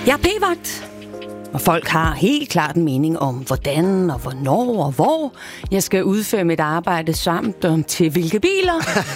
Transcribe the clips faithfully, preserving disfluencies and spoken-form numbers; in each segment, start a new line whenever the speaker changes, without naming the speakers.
Jeg er p-vagt, og folk har helt klart en mening om, hvordan og hvornår og hvor jeg skal udføre mit arbejde samt om til hvilke biler.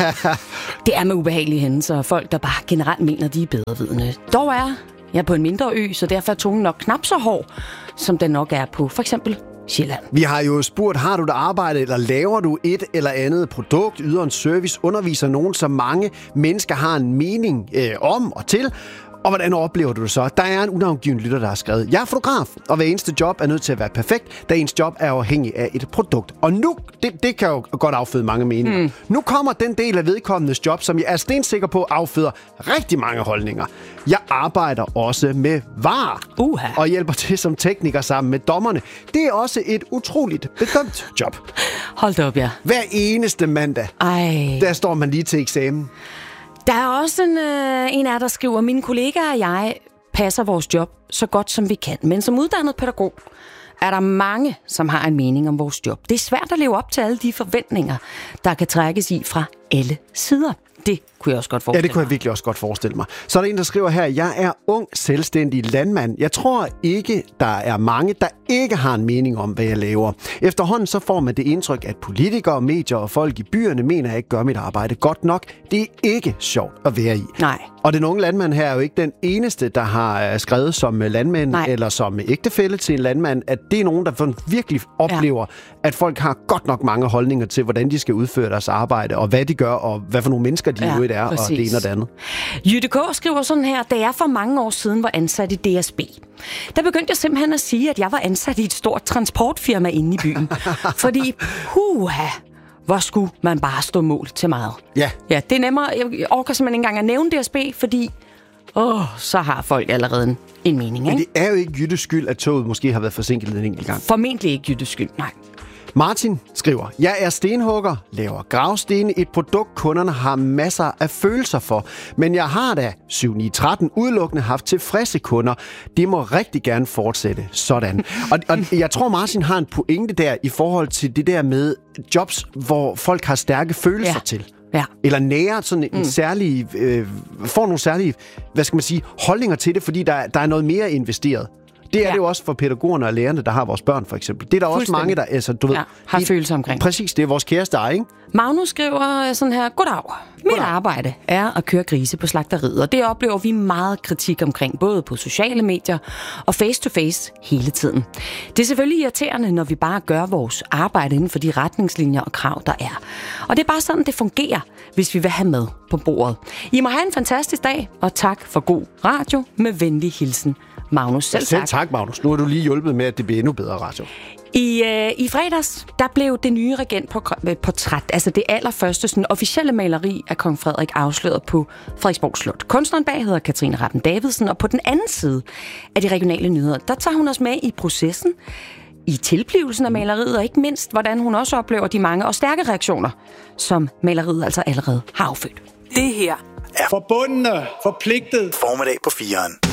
Det er med ubehagelige hændelser og folk, der bare generelt mener, de er bedrevidende. Dog er jeg på en mindre ø, så derfor er tungen nok knap så hård, som den nok er på for eksempel Sjælland.
Vi har jo spurgt, har du et arbejde, eller laver du et eller andet produkt, yder en service, underviser nogen, som mange mennesker har en mening øh, om og til? Og hvordan oplever du det så? Der er en unavngiven lytter, der har skrevet: jeg er fotograf, og hver eneste job er nødt til at være perfekt, da ens job er afhængig af et produkt. Og nu, det, det kan jo godt afføde mange meninger. Mm. Nu kommer den del af vedkommendes job, som jeg er stensikker på afføder rigtig mange holdninger. Jeg arbejder også med varer,
uh-huh.
og hjælper til som tekniker sammen med dommerne. Det er også et utroligt bedømt job.
Hold da op, ja.
Hver eneste mandag,
Ej.
der står man lige til eksamen.
Der er også en, øh, en af jer, der skriver: mine kollegaer og jeg passer vores job så godt, som vi kan. Men som uddannet pædagog er der mange, som har en mening om vores job. Det er svært at leve op til alle de forventninger, der kan trækkes i fra alle sider. Det kunne jeg også godt forestille mig.
Ja, det kunne jeg virkelig også godt forestille mig. Så er der en, der skriver her: jeg er ung, selvstændig landmand. Jeg tror ikke, der er mange, der ikke har en mening om, hvad jeg laver. Efterhånden så får man det indtryk, at politikere, medier og folk i byerne mener, at jeg ikke gør mit arbejde godt nok. Det er ikke sjovt at være i.
Nej.
Og den unge landmand her er jo ikke den eneste, der har skrevet som landmand Nej. eller som ægtefælle til en landmand, at det er nogen, der virkelig oplever, ja. at folk har godt nok mange holdninger til, hvordan de skal udføre deres arbejde, og hvad de gør, og hvad for nogle mennesker de ja, jo er, præcis. Og det ene og det andet.
Jytte K. skriver sådan her: da jeg for mange år siden var ansat i D S B, der begyndte jeg simpelthen at sige, at jeg var ansat i et stort transportfirma inde i byen. Fordi, huha, hvor skulle man bare stå mål til meget.
Ja.
Ja, det er nemmere. Jeg orker simpelthen ikke engang at nævne D S B, fordi åh, så har folk allerede en, en mening, ikke?
Men det er jo ikke Jyttes skyld, at toget måske har været forsinket en enkelt gang.
Formentlig ikke Jyttes skyld, nej.
Martin skriver: jeg er stenhugger, laver gravstene, et produkt kunderne har masser af følelser for. Men jeg har da syv ni tretten udelukkende haft tilfredse kunder. Det må rigtig gerne fortsætte sådan. og, og jeg tror, Martin har en pointe der i forhold til det der med jobs, hvor folk har stærke følelser ja. til.
Ja.
Eller nærer sådan en mm. særlig, øh, får nogle særlige, hvad skal man sige, holdninger til det, fordi der, der er noget mere investeret. Det er ja. det jo også for pædagogerne og lærerne, der har vores børn, for eksempel. Det er der også mange, der altså, du ved,
ja, har
det,
følelser omkring.
Præcis, det er vores kæreste, ikke?
Magnus skriver sådan her: goddag. Mit Goddag. arbejde er at køre grise på slagteriet, og det oplever vi meget kritik omkring, både på sociale medier og face-to-face hele tiden. Det er selvfølgelig irriterende, når vi bare gør vores arbejde inden for de retningslinjer og krav, der er. Og det er bare sådan, det fungerer, hvis vi vil have med på bordet. I må have en fantastisk dag, og tak for god radio. Med venlig hilsen, Magnus. Selv tak.
Selv tak, Magnus. Nu har du lige hjulpet med, at det bliver endnu bedre radio.
I, øh, I fredags, der blev det nye regentportræt, altså det allerførste sådan, officielle maleri af kong Frederik, afsløret på Frederiksborg Slot. Kunstneren bag hedder Katrine Rappen Davidsen, og på den anden side af de regionale nyheder, der tager hun os med i processen, i tilblivelsen af maleriet, og ikke mindst, hvordan hun også oplever de mange og stærke reaktioner, som maleriet altså allerede har affødt.
Det her er forbundne, forpligtet.
Formiddag på fireren.